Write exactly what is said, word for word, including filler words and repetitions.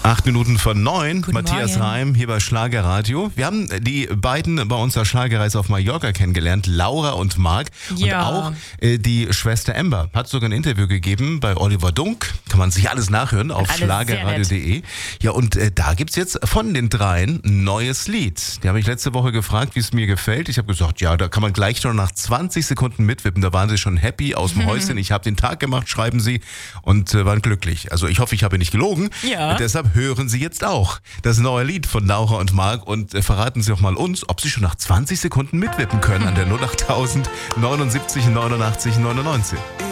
Acht Minuten von neun, Guten Matthias Morgen. Reim hier bei Schlagerradio. Wir haben die beiden bei unserer Schlagerreise auf Mallorca kennengelernt, Laura und Marc. Ja. Und auch äh, die Schwester Amber hat sogar ein Interview gegeben bei Oliver Dunk. Kann man sich alles nachhören auf Alles sehr schlagerradio punkt de. Ja, und äh, da gibt's jetzt von den dreien ein neues Lied. Die habe ich letzte Woche gefragt, wie es mir gefällt. Ich habe gesagt, ja, da kann man gleich schon nach zwanzig Sekunden mitwippen. Da waren sie schon happy aus dem Häuschen. Ich habe den Tag gemacht, schreiben sie, und äh, waren glücklich. Also ich hoffe, ich habe nicht gelogen. Ja. Und deshalb hören Sie jetzt auch das neue Lied von Laura und Marc und äh, verraten Sie auch mal uns, ob Sie schon nach zwanzig Sekunden mitwippen können an der null acht tausend neunundsiebzig neunundachtzig neunundneunzig.